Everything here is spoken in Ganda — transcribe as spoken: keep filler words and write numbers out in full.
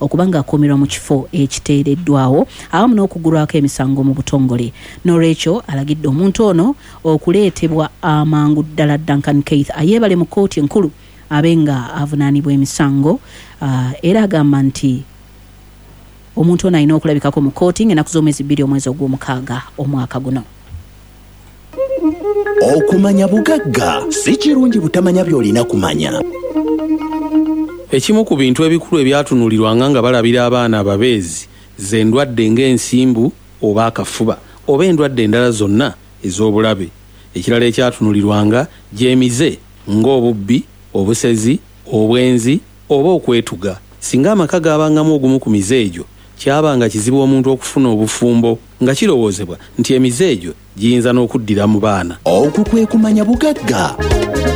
okubanga akomerwa mu kifo ekiteereddwawo awamu n'okugulwako emisango mu butongole. N'olwekyo alagidde omuntu ono okuleetebwa amangu ddala Duncan Keith ayeebale mu kkooti enkulu abenga avunaanibwa emisango. Uh, era agamba nti omuntu ono alina okulabikako mu kkooti ng'ennaku z'omwezi bbiri omwezi ogw'omukaaga omwaka guno. Okumanya bugagga si kirungi butamanya by'olina kumanya. Ekimu ku bintu ebikulu ebyatunulirwanga nga balabira abaana ababeezi ze ndwadde ng'ensimbu oba akafuba oba endwadde endala zonna ez'obulabe. Ekirala ekyatunulirwanga gy'emize ng'obubbi, obusezi, obwenzi oba okwetuga. Singa amaka gaabangamu ogumu ku mize egyo kyabanga kizibu omuntu okufuna obufumbo nga kirowoozebwa nti emize egyo giyinza n'okuddira mu baana. Okwo kwe kumanya bugagga.